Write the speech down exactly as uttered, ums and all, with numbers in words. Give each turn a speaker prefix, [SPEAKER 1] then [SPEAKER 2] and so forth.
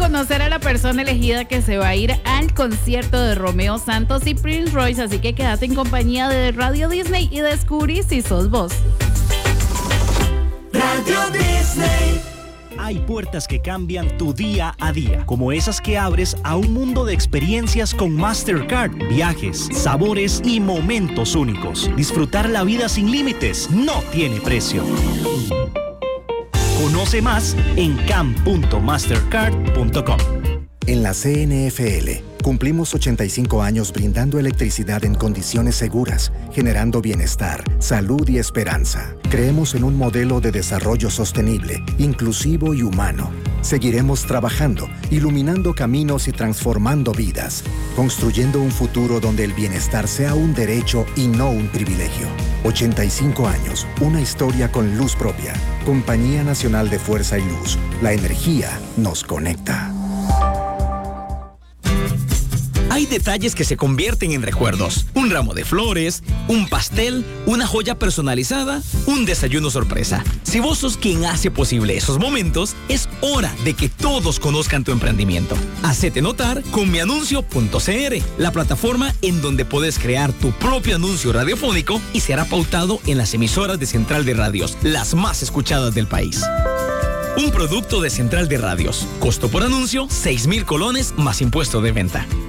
[SPEAKER 1] conocer a la persona elegida que se va a ir al concierto de Romeo Santos y Prince Royce, así que quédate en compañía de Radio Disney y descubrí si sos vos.
[SPEAKER 2] Radio Disney.
[SPEAKER 3] Hay puertas que cambian tu día a día, como esas que abres a un mundo de experiencias con Mastercard, viajes, sabores y momentos únicos. Disfrutar la vida sin límites no tiene precio. Conoce más en cam punto mastercard punto com.
[SPEAKER 4] En la C N F L cumplimos ochenta y cinco años brindando electricidad en condiciones seguras, generando bienestar, salud y esperanza. Creemos en un modelo de desarrollo sostenible, inclusivo y humano. Seguiremos trabajando, iluminando caminos y transformando vidas, construyendo un futuro donde el bienestar sea un derecho y no un privilegio. ochenta y cinco años, una historia con luz propia. Compañía Nacional de Fuerza y Luz. La energía nos conecta.
[SPEAKER 5] Hay detalles que se convierten en recuerdos. Un ramo de flores, un pastel, una joya personalizada, un desayuno sorpresa. Si vos sos quien hace posible esos momentos, es hora de que todos conozcan tu emprendimiento. Hacete notar con mianuncio punto c r, la plataforma en donde podés crear tu propio anuncio radiofónico y será pautado en las emisoras de Central de Radios, las más escuchadas del país. Un producto de Central de Radios. Costo por anuncio, seis mil colones más impuesto de venta.